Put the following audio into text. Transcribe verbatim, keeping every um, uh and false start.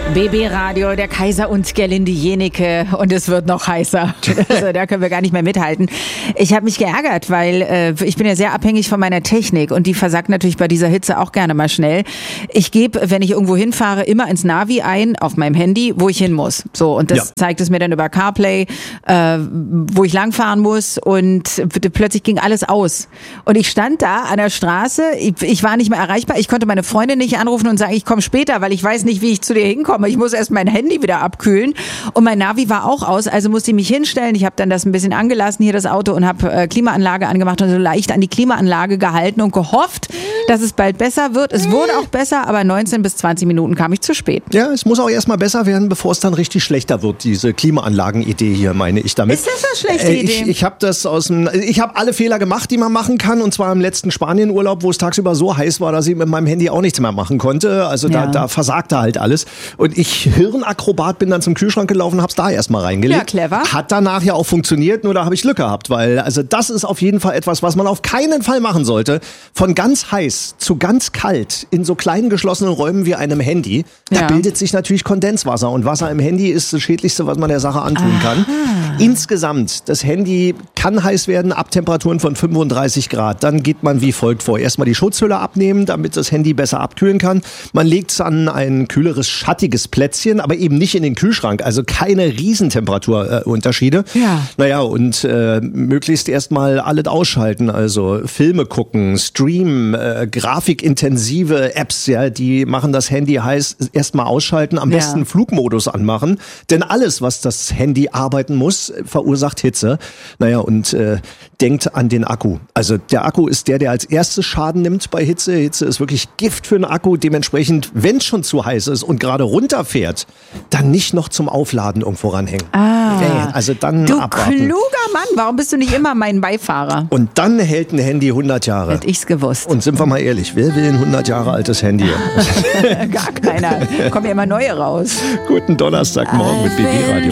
B B-Radio, der Kaiser und Gerlinde Jenike und es wird noch heißer. Also da können wir gar nicht mehr mithalten. Ich habe mich geärgert, weil äh, ich bin ja sehr abhängig von meiner Technik und die versagt natürlich bei dieser Hitze auch gerne mal schnell. Ich gebe, wenn ich irgendwo hinfahre, immer ins Navi ein auf meinem Handy, wo ich hin muss. So, und das ja. zeigt es mir dann über CarPlay, äh, wo ich langfahren muss und plötzlich ging alles aus. Und ich stand da an der Straße, ich, ich war nicht mehr erreichbar, ich konnte meine Freundin nicht anrufen und sagen, ich komme später, weil ich weiß nicht, wie ich zu dir hinkomme. Ich muss erst mein Handy wieder abkühlen und mein Navi war auch aus, also musste ich mich hinstellen. Ich habe dann das ein bisschen angelassen, hier das Auto, und habe äh, Klimaanlage angemacht und so leicht an die Klimaanlage gehalten und gehofft, dass es bald besser wird. Es wurde auch besser, aber neunzehn bis zwanzig Minuten kam ich zu spät. Ja, es muss auch erstmal besser werden, bevor es dann richtig schlechter wird, diese Klimaanlagen-Idee hier, meine ich damit. Ist das eine schlechte äh, Idee? Ich, ich habe das aus dem, ich habe alle Fehler gemacht, die man machen kann, und zwar im letzten Spanienurlaub, wo es tagsüber so heiß war, dass ich mit meinem Handy auch nichts mehr machen konnte. Also da, ja. da versagte halt alles. Und ich, Hirnakrobat, bin dann zum Kühlschrank gelaufen und hab's da erstmal reingelegt. Ja, clever. Hat danach ja auch funktioniert, nur da habe ich Glück gehabt, weil also das ist auf jeden Fall etwas, was man auf keinen Fall machen sollte. Von ganz heiß zu ganz kalt in so kleinen geschlossenen Räumen wie einem Handy, da ja. bildet sich natürlich Kondenswasser, und Wasser im Handy ist das Schädlichste, was man der Sache antun Aha. kann. Insgesamt, das Handy kann heiß werden ab Temperaturen von fünfunddreißig Grad. Dann geht man wie folgt vor. Erstmal die Schutzhülle abnehmen, damit das Handy besser abkühlen kann. Man legt es an ein kühleres, schattiges Plätzchen, aber eben nicht in den Kühlschrank. Also keine Riesentemperaturunterschiede. Äh, ja. Naja, und äh, möglichst erstmal alles ausschalten. Also Filme gucken, streamen, äh, grafikintensive Apps, ja, die machen das Handy heiß. Erstmal ausschalten, am ja. besten Flugmodus anmachen. Denn alles, was das Handy arbeiten muss, verursacht Hitze. Naja, und äh, denkt an den Akku. Also der Akku ist der, der als erstes Schaden nimmt bei Hitze. Hitze ist wirklich Gift für den Akku. Dementsprechend, wenn es schon zu heiß ist und gerade runterfährt, dann nicht noch zum Aufladen irgendwo ranhängen. Ah, ja, also dann du abwarten. kluger Mann, warum bist du nicht immer mein Beifahrer? Und dann hält ein Handy hundert Jahre. Hätte ich's gewusst. Und sind wir mal ehrlich, wer will ein hundert Jahre altes Handy? Gar keiner. Kommen ja immer neue raus. Guten Donnerstagmorgen mit B B Radio.